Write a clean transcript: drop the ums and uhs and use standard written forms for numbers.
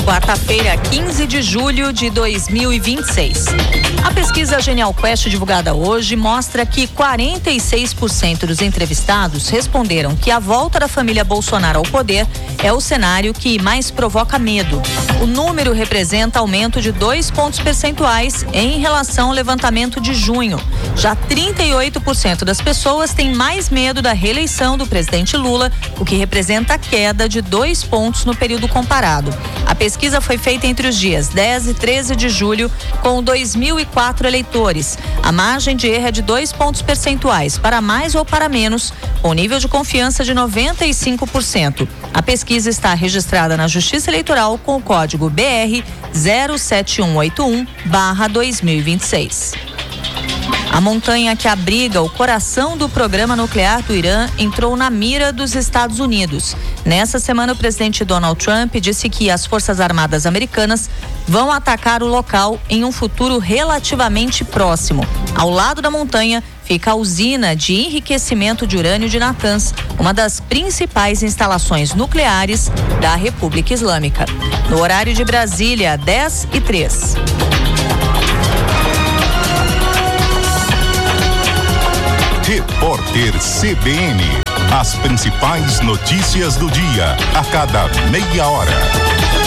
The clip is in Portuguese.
Quarta-feira, 15 de julho de 2026. A pesquisa Genial Quest divulgada hoje mostra que 46% dos entrevistados responderam que a volta da família Bolsonaro ao poder é o cenário que mais provoca medo. O número representa aumento de 2 pontos percentuais em relação ao levantamento de junho. Já 38% das pessoas têm mais medo da reeleição do presidente Lula, o que representa a queda de 2 pontos no período comparado. A pesquisa foi feita entre os dias 10 e 13 de julho, com 2.004 eleitores. A margem de erro é de 2 pontos percentuais, para mais ou para menos, com nível de confiança de 95%. A pesquisa está registrada na Justiça Eleitoral com o código BR 07181/2026. A montanha que abriga o coração do programa nuclear do Irã entrou na mira dos Estados Unidos. Nessa semana, o presidente Donald Trump disse que as Forças Armadas americanas vão atacar o local em um futuro relativamente próximo. Ao lado da montanha fica a usina de enriquecimento de urânio de Natanz, uma das principais instalações nucleares da República Islâmica. No horário de Brasília, 10h03. Repórter CBN. As principais notícias do dia, a cada meia hora.